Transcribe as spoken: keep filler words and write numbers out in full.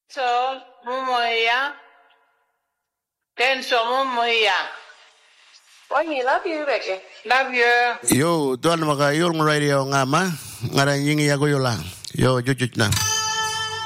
So, Mumoya. Tenso Mumoya. Why love you, Becky? Love you. Yo, tuan maka yung radio ngama, ngarang yingi ako yola. Yo, jujut na.